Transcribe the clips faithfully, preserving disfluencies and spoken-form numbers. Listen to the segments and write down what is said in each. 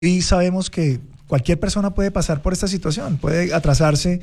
Y sabemos que cualquier persona puede pasar por esta situación, puede atrasarse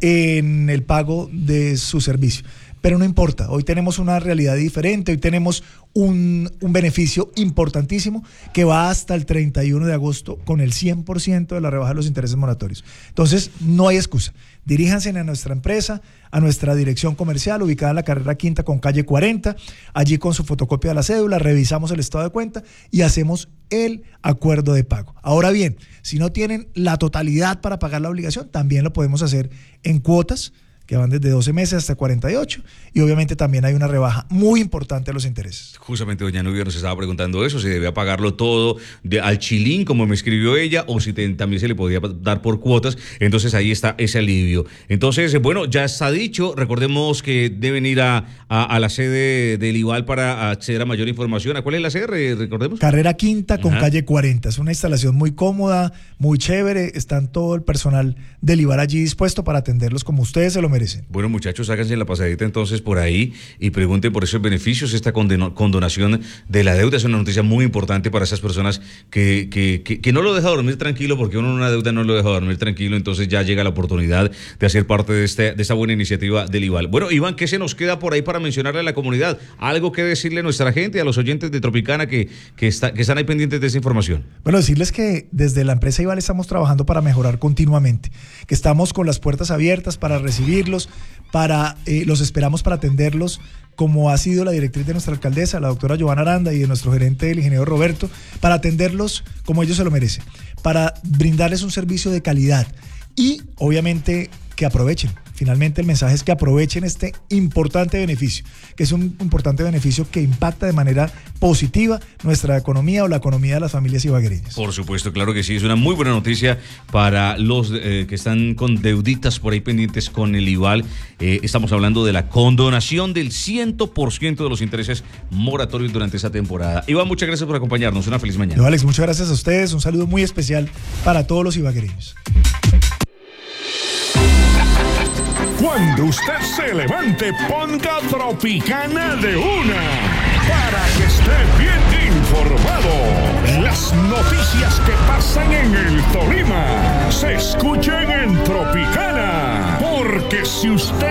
en el pago de su servicio. Pero no importa, hoy tenemos una realidad diferente, hoy tenemos un, un beneficio importantísimo que va hasta el treinta y uno de agosto con el cien por ciento de la rebaja de los intereses moratorios. Entonces, no hay excusa. Diríjanse a nuestra empresa, a nuestra dirección comercial ubicada en la carrera quinta con calle cuarenta, allí con su fotocopia de la cédula, revisamos el estado de cuenta y hacemos el acuerdo de pago. Ahora bien, si no tienen la totalidad para pagar la obligación, también lo podemos hacer en cuotas, que van desde doce meses hasta cuarenta y ocho, y obviamente también hay una rebaja muy importante de los intereses. Justamente doña Nubia nos estaba preguntando eso, si debía pagarlo todo de, al chilín, como me escribió ella, o si te, también se le podía dar por cuotas. Entonces ahí está ese alivio. Entonces, bueno, ya está dicho, recordemos que deben ir a, a, a la sede del IVAL para acceder a mayor información. ¿A cuál es la sede? Recordemos. Carrera quinta con Ajá. calle cuarenta. Es una instalación muy cómoda, muy chévere. Están todo el personal del IVAL allí dispuesto para atenderlos como ustedes se lo merecen. Bueno, muchachos, háganse la pasadita entonces por ahí y pregunten por esos beneficios. Esta condeno, condonación de la deuda es una noticia muy importante para esas personas que, que, que, que no lo deja dormir tranquilo, porque uno en una deuda no lo deja dormir tranquilo. Entonces ya llega la oportunidad de hacer parte de, este, de esta buena iniciativa del IVAL. Bueno, Iván, ¿qué se nos queda por ahí para mencionarle a la comunidad? Algo que decirle a nuestra gente, a los oyentes de Tropicana que, que, está, que están ahí pendientes de esa información. Bueno, decirles que desde la empresa IVAL estamos trabajando para mejorar continuamente, que estamos con las puertas abiertas para recibirlos, para eh, los esperamos para atenderlos, como ha sido la directriz de nuestra alcaldesa, la doctora Giovanna Aranda, y de nuestro gerente, el ingeniero Roberto, para atenderlos como ellos se lo merecen, para brindarles un servicio de calidad y obviamente que aprovechen. Finalmente el mensaje es que aprovechen este importante beneficio, que es un importante beneficio que impacta de manera positiva nuestra economía o la economía de las familias ibaguereñas. Por supuesto, claro que sí, es una muy buena noticia para los eh, que están con deuditas por ahí pendientes con el IVAL. Eh, estamos hablando de la condonación del cien por ciento de los intereses moratorios durante esa temporada. Iván, muchas gracias por acompañarnos, una feliz mañana. No, Alex, muchas gracias a ustedes, un saludo muy especial para todos los ibaguereños. Cuando usted se levante, ponga Tropicana de una, para que esté bien informado. Las noticias que pasan en el Tolima se escuchen en Tropicana, porque si usted